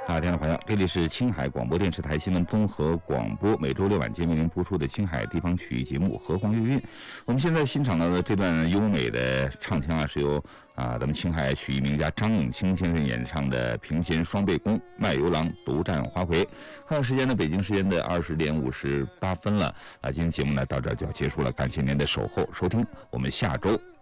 听众朋友，这里是青海广播电视台新闻综合广播，每周六晚间为您播出的青海地方曲艺节目《河黄乐韵》。我们现在欣赏到的这段优美的唱腔是由咱们青海曲艺名家张永清先生演唱的《平弦双背弓，卖油郎独占花魁》。看到时间呢，北京时间的20点58分了。今天节目呢到这就要结束了，感谢您的守候收听，我们下周